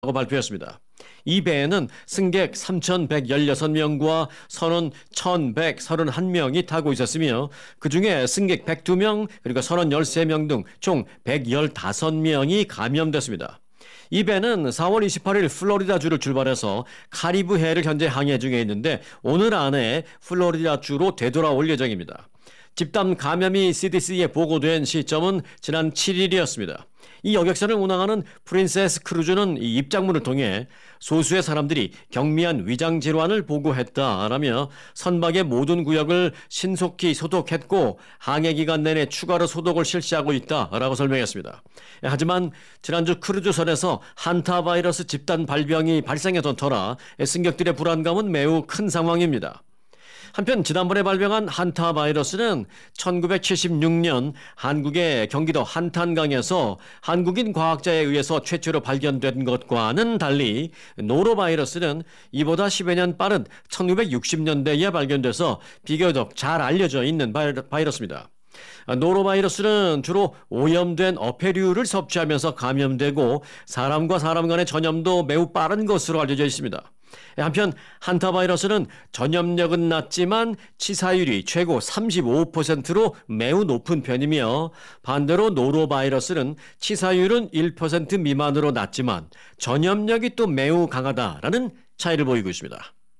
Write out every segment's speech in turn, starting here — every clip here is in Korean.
발표했습니다. 이 배에는 승객 3,116명과 선원 1,131명이 타고 있었으며 그중에 승객 102명 그리고 선원 13명 등 총 115명이 감염됐습니다. 이 배는 4월 28일 플로리다주를 출발해서 카리브해를 현재 항해 중에 있는데 오늘 안에 플로리다주로 되돌아올 예정입니다. 집단 감염이 CDC에 보고된 시점은 지난 7일이었습니다. 이 여객선을 운항하는 프린세스 크루즈는 이 입장문을 통해 소수의 사람들이 경미한 위장 질환을 보고했다라며 선박의 모든 구역을 신속히 소독했고 항해 기간 내내 추가로 소독을 실시하고 있다라고 설명했습니다. 하지만 지난주 크루즈선에서 한타 바이러스 집단 발병이 발생했던 터라 승객들의 불안감은 매우 큰 상황입니다. 한편 지난번에 발병한 한타 바이러스는 1976년 한국의 경기도 한탄강에서 한국인 과학자에 의해서 최초로 발견된 것과는 달리 노로바이러스는 이보다 10여 년 빠른 1960년대에 발견돼서 비교적 잘 알려져 있는 바이러스입니다. 노로바이러스는 주로 오염된 어패류를 섭취하면서 감염되고 사람과 사람 간의 전염도 매우 빠른 것으로 알려져 있습니다. 한편 한타바이러스는 전염력은 낮지만 치사율이 최고 35%로 매우 높은 편이며 반대로 노로바이러스는 치사율은 1% 미만으로 낮지만 전염력이 또 매우 강하다라는 차이를 보이고 있습니다.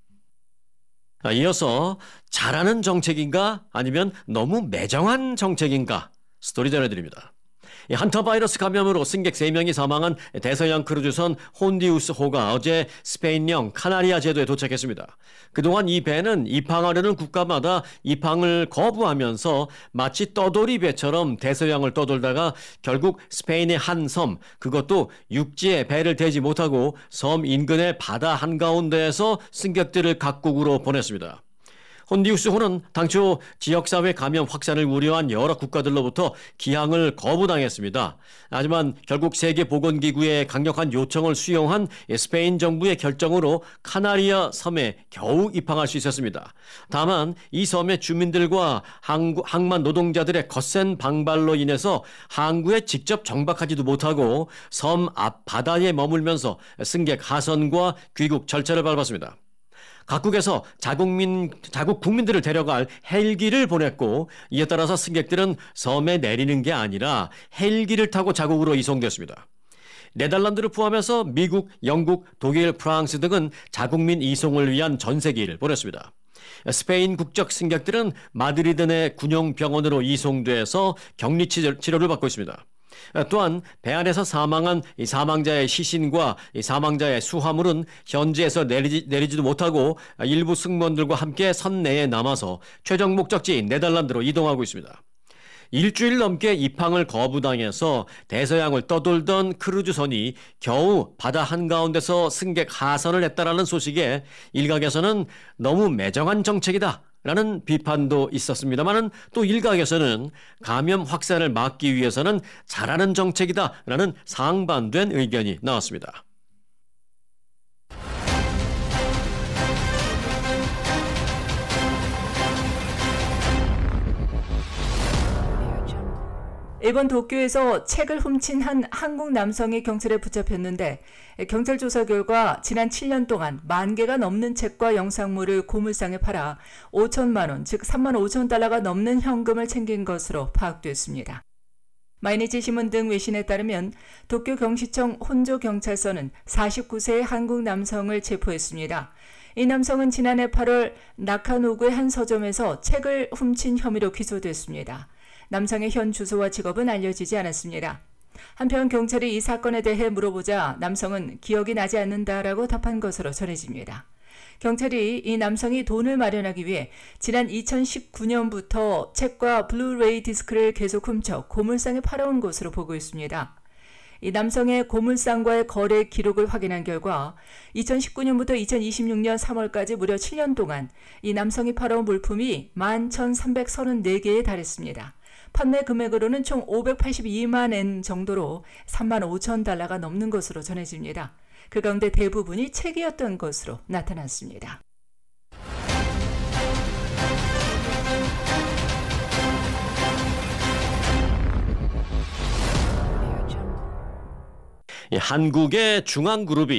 이어서 잘하는 정책인가 아니면 너무 매정한 정책인가 스토리 전해드립니다. 한타바이러스 감염으로 승객 3명이 사망한 대서양 크루즈선 혼디우스호가 어제 스페인령 카나리아 제도에 도착했습니다. 그동안 이 배는 입항하려는 국가마다 입항을 거부하면서 마치 떠돌이 배처럼 대서양을 떠돌다가 결국 스페인의 한 섬, 그것도 육지에 배를 대지 못하고 섬 인근의 바다 한가운데에서 승객들을 각국으로 보냈습니다. 혼디우스호는 당초 지역사회 감염 확산을 우려한 여러 국가들로부터 기항을 거부당했습니다. 하지만 결국 세계보건기구의 강력한 요청을 수용한 스페인 정부의 결정으로 카나리아 섬에 겨우 입항할 수 있었습니다. 다만 이 섬의 주민들과 항만 노동자들의 거센 방발로 인해서 항구에 직접 정박하지도 못하고 섬 앞 바다에 머물면서 승객 하선과 귀국 절차를 밟았습니다. 각국에서 자국 국민들을 데려갈 헬기를 보냈고 이에 따라서 승객들은 섬에 내리는 게 아니라 헬기를 타고 자국으로 이송됐습니다. 네덜란드를 포함해서 미국, 영국, 독일, 프랑스 등은 자국민 이송을 위한 전세기를 보냈습니다. 스페인 국적 승객들은 마드리드 내 군용 병원으로 이송돼서 격리 치료를 받고 있습니다. 또한 배 안에서 사망한 이 사망자의 시신과 이 사망자의 수화물은 현지에서 내리지도 못하고 일부 승무원들과 함께 선 내에 남아서 최종 목적지인 네덜란드로 이동하고 있습니다. 일주일 넘게 입항을 거부당해서 대서양을 떠돌던 크루즈선이 겨우 바다 한가운데서 승객 하선을 했다라는 소식에 일각에서는 너무 매정한 정책이다 라는 비판도 있었습니다만 또 일각에서는 감염 확산을 막기 위해서는 잘하는 정책이다 라는 상반된 의견이 나왔습니다. 일본 도쿄에서 책을 훔친 한 한국 남성이 경찰에 붙잡혔는데 경찰 조사 결과 지난 7년 동안 10,000개가 넘는 책과 영상물을 고물상에 팔아 5천만 원, 즉 3만 5천 달러가 넘는 현금을 챙긴 것으로 파악됐습니다. 마이니치 신문 등 외신에 따르면 도쿄 경시청 혼조 경찰서는 49세의 한국 남성을 체포했습니다. 이 남성은 지난해 8월 나카노구의 한 서점에서 책을 훔친 혐의로 기소됐습니다. 남성의 현 주소와 직업은 알려지지 않았습니다. 한편 경찰이 이 사건에 대해 물어보자 남성은 기억이 나지 않는다라고 답한 것으로 전해집니다. 경찰이 이 남성이 돈을 마련하기 위해 지난 2019년부터 책과 블루레이 디스크를 계속 훔쳐 고물상에 팔아온 것으로 보고 있습니다. 이 남성의 고물상과의 거래 기록을 확인한 결과 2019년부터 2026년 3월까지 무려 7년 동안 이 남성이 팔아온 물품이 11,334개에 달했습니다. 판매 금액으로는 총 582만 엔 정도로 3만 5천 달러가 넘는 것으로 전해집니다. 그 가운데 대부분이 책이었던 것으로 나타났습니다. 이 한국의 중앙그룹이